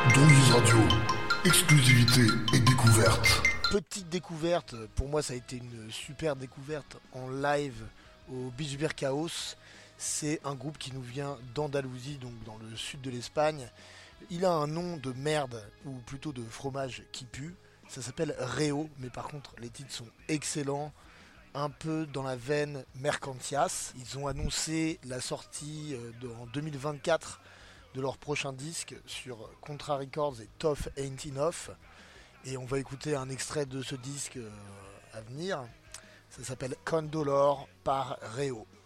Droguise Radio, exclusivité et découverte. Petite découverte, pour moi ça a été une super découverte en live au Beach Beer Chaos. C'est un groupe qui nous vient d'Andalousie, donc dans le sud de l'Espagne. Il a un nom de merde, ou plutôt de fromage qui pue. Ça s'appelle Reo, mais par contre les titres sont excellents. Un peu dans la veine Mercantias. Ils ont annoncé la sortie en 2024 de leur prochain disque sur Contra Records et Tough Ain't Enough. Et on va écouter un extrait de ce disque à venir. Ça s'appelle Condolor par Reo.